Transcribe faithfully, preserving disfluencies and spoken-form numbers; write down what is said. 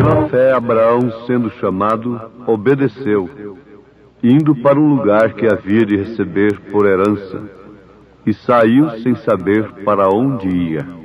Pela fé, Abraão, sendo chamado, obedeceu, indo para um lugar que havia de receber por herança, e saiu sem saber para onde ia.